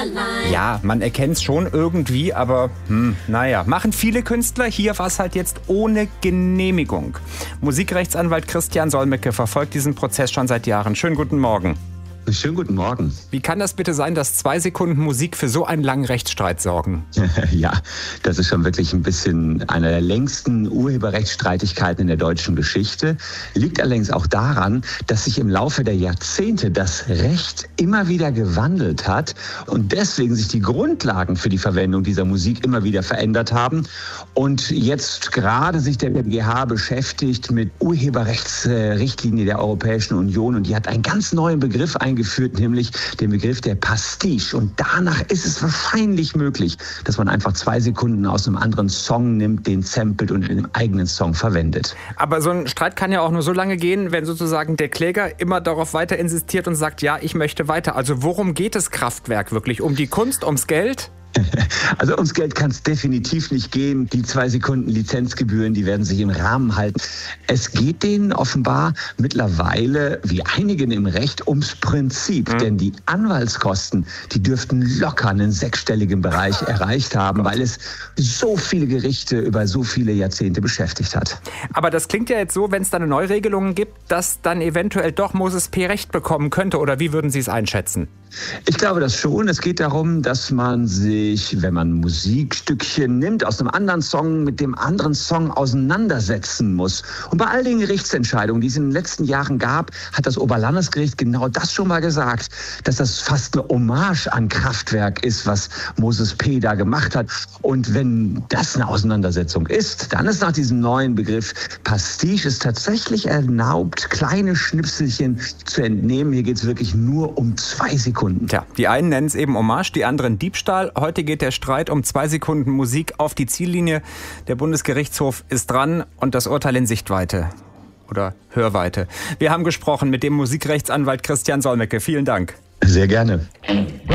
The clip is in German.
allein. Ja, man erkennt es schon irgendwie, aber naja, machen viele Künstler. Hier war es halt jetzt ohne Genehmigung. Musikrechtsanwalt Christian Solmecke verfolgt diesen Prozess schon seit Jahren. Schönen guten Morgen. Schönen guten Morgen. Wie kann das bitte sein, dass 2 Sekunden Musik für so einen langen Rechtsstreit sorgen? Ja, das ist schon wirklich ein bisschen einer der längsten Urheberrechtsstreitigkeiten in der deutschen Geschichte. Liegt allerdings auch daran, dass sich im Laufe der Jahrzehnte das Recht immer wieder gewandelt hat und deswegen sich die Grundlagen für die Verwendung dieser Musik immer wieder verändert haben. Und jetzt gerade sich der BGH beschäftigt mit Urheberrechtsrichtlinie der Europäischen Union und die hat einen ganz neuen Begriff eingeführt, nämlich den Begriff der Pastiche. Und danach ist es wahrscheinlich möglich, dass man einfach 2 Sekunden aus einem anderen Song nimmt, den samplet und in dem eigenen Song verwendet. Aber so ein Streit kann ja auch nur so lange gehen, wenn sozusagen der Kläger immer darauf weiter insistiert und sagt, ja, ich möchte weiter. Also worum geht es Kraftwerk wirklich? Um die Kunst, ums Geld? Also ums Geld kann es definitiv nicht gehen. Die 2 Sekunden Lizenzgebühren, die werden sich im Rahmen halten. Es geht denen offenbar mittlerweile, wie einigen im Recht, ums Prinzip. Denn die Anwaltskosten, die dürften locker einen 6-stelligen Bereich erreicht haben, weil es so viele Gerichte über so viele Jahrzehnte beschäftigt hat. Aber das klingt ja jetzt so, wenn es da eine Neuregelung gibt, dass dann eventuell doch Moses P. Recht bekommen könnte. Oder wie würden Sie es einschätzen? Ich glaube das schon. Es geht darum, dass man sich, wenn man Musikstückchen nimmt, aus einem anderen Song mit dem anderen Song auseinandersetzen muss. Und bei all den Gerichtsentscheidungen, die es in den letzten Jahren gab, hat das Oberlandesgericht genau das schon mal gesagt, dass das fast eine Hommage an Kraftwerk ist, was Moses P. da gemacht hat. Und wenn das eine Auseinandersetzung ist, dann ist nach diesem neuen Begriff Pastiche es tatsächlich erlaubt, kleine Schnipselchen zu entnehmen. Hier geht es wirklich nur um 2 Sekunden. Tja, die einen nennen es eben Hommage, die anderen Diebstahl. Heute geht der Streit um 2 Sekunden Musik auf die Ziellinie. Der Bundesgerichtshof ist dran und das Urteil in Sichtweite oder Hörweite. Wir haben gesprochen mit dem Musikrechtsanwalt Christian Solmecke. Vielen Dank. Sehr gerne.